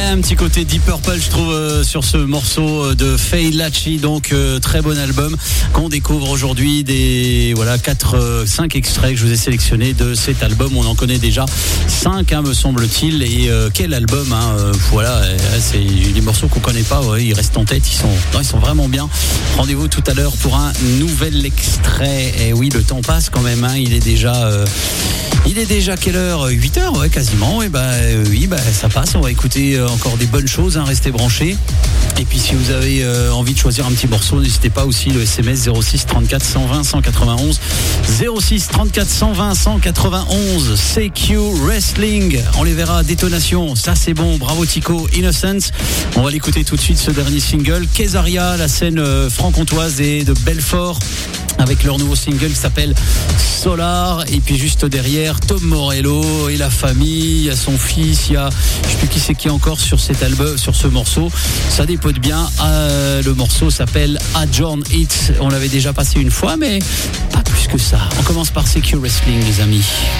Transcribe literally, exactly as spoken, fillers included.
un petit côté Deep Purple, je trouve, euh, sur ce morceau de Faye Lachi. Donc euh, très bon album qu'on découvre aujourd'hui. Des voilà quatre, cinq extraits que je vous ai sélectionnés de cet album. On en connaît déjà cinq, hein, me semble-t-il. Et euh, quel album, hein, euh, voilà, c'est des morceaux qu'on connaît pas. Ouais, ils restent en tête. Ils sont, non, ils sont vraiment bien. Rendez-vous tout à l'heure pour un nouvel extrait. Et oui, le temps passe quand même. Hein, il est déjà, euh, il est déjà quelle heure? huit heures, ouais, quasiment. Et bah euh, oui, bah ça passe. On va écouter encore des bonnes choses. Hein, restez branchés. Et puis si vous avez euh, envie de choisir un petit morceau, n'hésitez pas aussi, le S M S zéro six trente-quatre cent vingt cent quatre-vingt-onze, zéro six trente-quatre cent vingt cent quatre-vingt-onze. C Q Wrestling, on les verra. Détonation, ça c'est bon, bravo Tico. Innocence, on va l'écouter tout de suite, ce dernier single. Kesaria, la scène euh, franc-comtoise et de Belfort, avec leur nouveau single qui s'appelle Solar. Et puis juste derrière, Tom Morello et la famille, il y a son fils, il y a, je sais plus qui c'est qui est encore sur cet album, sur ce morceau. Ça dépote bien. Euh, le morceau s'appelle Adjourn It. On l'avait déjà passé une fois, mais pas plus que ça. On commence par C Q Wrestling, les amis.